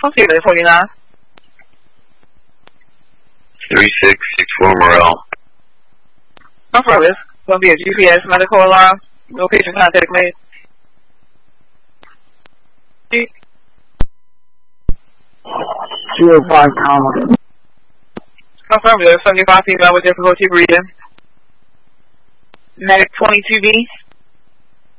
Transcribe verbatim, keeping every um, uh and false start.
I'll see you at forty-nine. three six six four Morel. Affirmative. Going to be a G P S medical alarm. Location contact made. zero five comma. Affirmative. seventy-five female with difficulty breathing. Medic twenty-two B.